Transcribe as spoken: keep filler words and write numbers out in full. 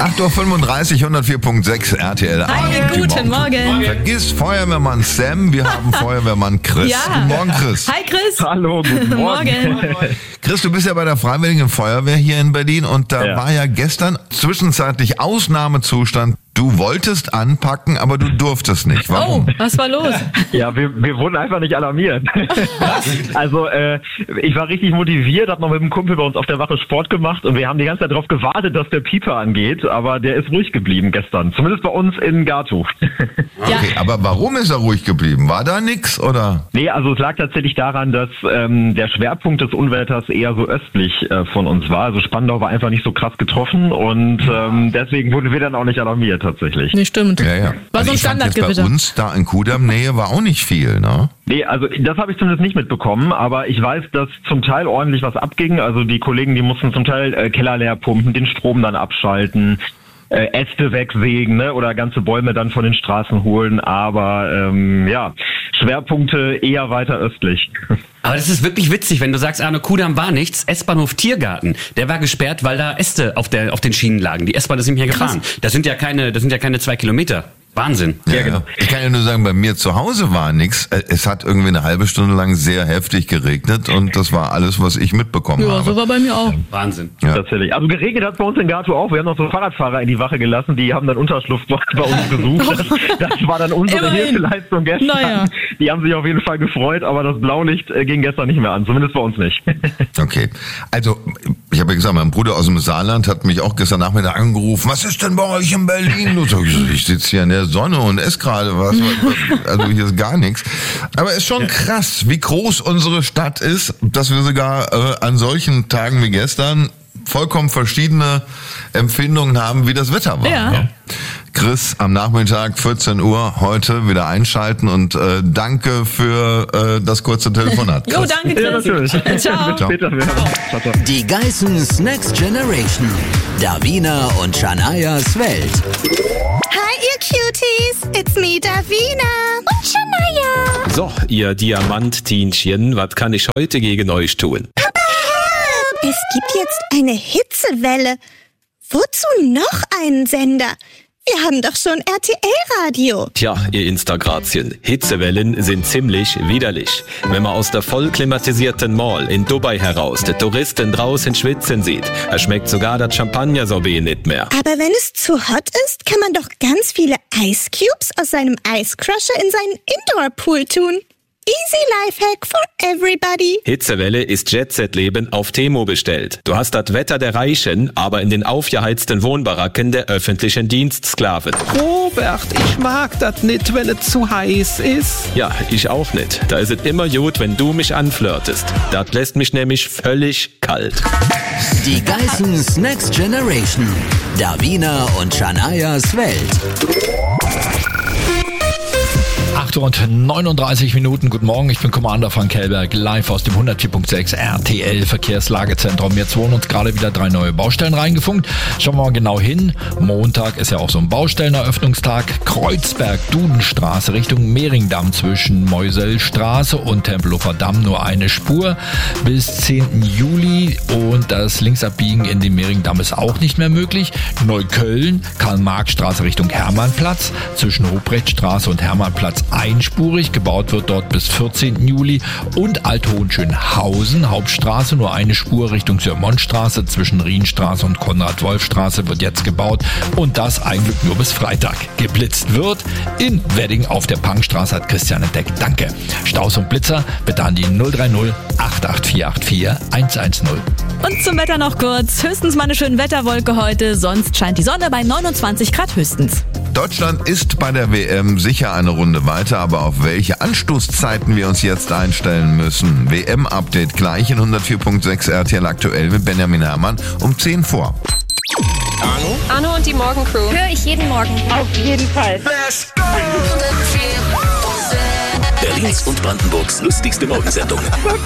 acht Uhr fünfunddreißig, hundertvier Komma sechs R T L. Hi, guten Morgen. Vergiss Feuerwehrmann Sam, wir haben Feuerwehrmann Chris. Ja. Guten Morgen, Chris. Hi, Chris. Hallo, guten Morgen. Chris, du bist ja bei der Freiwilligen Feuerwehr hier in Berlin und da Ja. war ja gestern zwischenzeitlich Ausnahmezustand. Du wolltest anpacken, aber du durftest nicht. Warum? Oh, was war los? Ja, wir, wir wurden einfach nicht alarmiert. Also äh, ich war richtig motiviert, hab noch mit einem Kumpel bei uns auf der Wache Sport gemacht und wir haben die ganze Zeit darauf gewartet, dass der Pieper angeht, aber der ist ruhig geblieben gestern. Zumindest bei uns in Gatow. Okay, aber warum ist er ruhig geblieben? War da nix oder? Nee, also es lag tatsächlich daran, dass ähm, der Schwerpunkt des Unwetters eher so östlich äh, von uns war. Also Spandau war einfach nicht so krass getroffen und ähm, deswegen wurden wir dann auch nicht alarmiert tatsächlich. Nee, stimmt. Ja, ja. War so ein ich fand jetzt Standardgewitter. bei uns da in Kudamm-Nähe war auch nicht viel, ne? Nee, also das habe ich zumindest nicht mitbekommen, aber ich weiß, dass zum Teil ordentlich was abging. Also die Kollegen, die mussten zum Teil äh, Keller leer pumpen, den Strom dann abschalten, äh, Äste wegsägen, ne, oder ganze Bäume dann von den Straßen holen. Aber ähm, ja, Schwerpunkte eher weiter östlich. Aber das ist wirklich witzig, wenn du sagst, Arne, Kudamm war nichts, S-Bahnhof Tiergarten, der war gesperrt, weil da Äste auf der auf den Schienen lagen. Die S-Bahn ist nicht mehr gefahren. Das sind ja keine, das sind ja keine zwei Kilometer. Wahnsinn. Ja, Ja, genau. ja. Ich kann ja nur sagen, bei mir zu Hause war nix. Es hat irgendwie eine halbe Stunde lang sehr heftig geregnet und das war alles, was ich mitbekommen Ja, habe. so war bei mir auch. Wahnsinn. Ja. Tatsächlich. Also geregnet hat es bei uns in Gatow auch. Wir haben noch so Fahrradfahrer in die Wache gelassen, die haben dann Unterschlupf bei uns gesucht. Das, das war dann unsere Immerhin. Hilfeleistung gestern. Naja. Die haben sich auf jeden Fall gefreut, aber das Blaulicht äh, ging gestern nicht mehr an. Zumindest bei uns nicht. Okay. Also, ich habe ja gesagt, mein Bruder aus dem Saarland hat mich auch gestern Nachmittag angerufen. Was ist denn bei euch in Berlin? Und so, ich sitze hier in der Sonne und esse gerade was. Also hier ist gar nichts. Aber es ist schon krass, wie groß unsere Stadt ist, dass wir sogar äh, an solchen Tagen wie gestern vollkommen verschiedene Empfindungen haben, wie das Wetter war. Ja. Ne? Chris, am Nachmittag vierzehn Uhr heute wieder einschalten und äh, danke für äh, das kurze Telefonat. Jo, danke, Chris. Ja, natürlich. Ciao. Bis später. Ciao, ciao. Die Geissens Next Generation. Davina und Shanias Welt. Hi, ihr Cuties! It's me, Davina. Und Shania. So, ihr Diamanttienchen, was kann ich heute gegen euch tun? Es gibt jetzt eine Hitzewelle. Wozu noch einen Sender? Wir haben doch schon R T L-Radio. Tja, ihr Instagrazien, Hitzewellen sind ziemlich widerlich. Wenn man aus der voll klimatisierten Mall in Dubai heraus die Touristen draußen schwitzen sieht, er schmeckt sogar das Champagner-Sorbet nicht mehr. Aber wenn es zu hot ist, kann man doch ganz viele Ice Cubes aus seinem Ice Crusher in seinen Indoor-Pool tun. Easy Lifehack for everybody. Hitzewelle ist Jet-Set-Leben auf Temo bestellt. Du hast das Wetter der Reichen, aber in den aufgeheizten Wohnbaracken der öffentlichen Dienstsklaven. Robert, ich mag das nicht, wenn es zu heiß ist. Ja, ich auch nicht. Da ist es immer gut, wenn du mich anflirtest. Das lässt mich nämlich völlig kalt. Die Geissens Next Generation. Davina und Shanias Welt. acht Uhr neununddreißig Minuten. Guten Morgen, ich bin Commander Frank Hellberg, live aus dem hundertvier Komma sechs R T L Verkehrslagezentrum. Jetzt wurden uns gerade wieder drei neue Baustellen reingefunkt. Schauen wir mal genau hin. Montag ist ja auch so ein Baustelleneröffnungstag. Kreuzberg, Dudenstraße Richtung Mehringdamm zwischen Meuselstraße und Tempelhofer Damm nur eine Spur bis zehnten Juli. Und das Linksabbiegen in den Mehringdamm ist auch nicht mehr möglich. Neukölln, Karl-Marx-Straße Richtung Hermannplatz zwischen Ruprechtstraße und Hermannplatz einspurig. Gebaut wird dort bis vierzehnten Juli. Und Alt-Hohenschönhausen, Hauptstraße, nur eine Spur Richtung Sörmontstraße zwischen Rienstraße und Konrad-Wolf-Straße wird jetzt gebaut. Und das eigentlich nur bis Freitag. Geblitzt wird in Wedding auf der Punkstraße, hat Christian entdeckt. Danke. Staus und Blitzer bitte an die null drei null acht acht vier acht vier eins eins null. Und zum Wetter noch kurz. Höchstens mal eine schöne Wetterwolke heute. Sonst scheint die Sonne bei neunundzwanzig Grad höchstens. Deutschland ist bei der W M sicher eine Runde weiter, aber auf welche Anstoßzeiten wir uns jetzt einstellen müssen. W M-Update gleich in hundertvier Komma sechs R T L aktuell mit Benjamin Herrmann um zehn vor. Arno? Arno und die Morgencrew. Höre ich jeden Morgen. Auf jeden Fall. Berlins und Brandenburgs lustigste Morgensendung.